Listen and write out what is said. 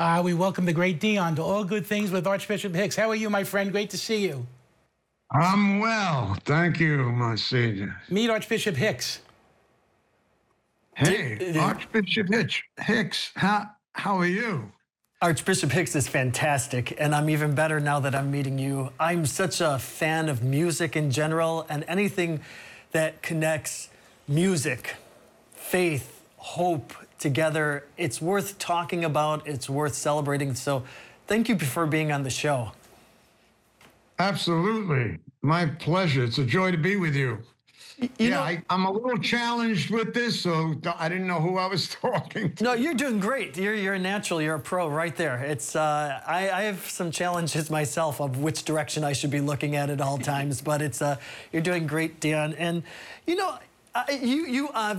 We welcome the great Dion to All Good Things with Archbishop Hicks. How are you, my friend? Great to see you. I'm well. Thank you, Monsignor. Meet Archbishop Hicks. Hey, Archbishop Hicks, how are you? Archbishop Hicks is fantastic, and I'm even better now that I'm meeting you. I'm such a fan of music in general, and anything that connects music, faith, hope together, it's worth talking about, it's worth celebrating. So thank you for being on the show. Absolutely. My pleasure. It's a joy to be with you. I'm a little challenged with this, so I didn't know who I was talking to. No, you're doing great. You're a natural. You're a pro right there. It's I have some challenges myself of which direction I should be looking at all times, but it's you're doing great, Dan. And you know, you